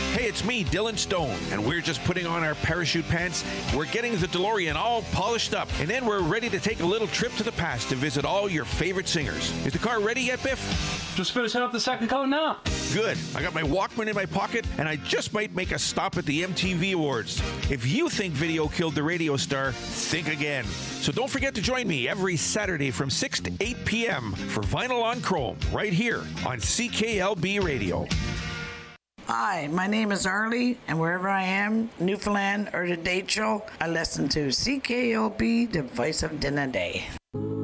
Hey, it's me, Dylan Stone, and we're just putting on our parachute pants. We're getting the DeLorean all polished up, and then we're ready to take a little trip to the past to visit all your favorite singers. Is the car ready yet, Biff? Just finishing up the second coat now. Good. I got my Walkman in my pocket, and I just might make a stop at the MTV Awards. If you think video killed the radio star, think again. So don't forget to join me every Saturday from 6 to 8 p.m. for Vinyl on Chrome, right here on CKLB Radio. Hi, my name is Arlie, and wherever I am, Newfoundland or the Date Show, I listen to CKLB, the voice of Dinner Day.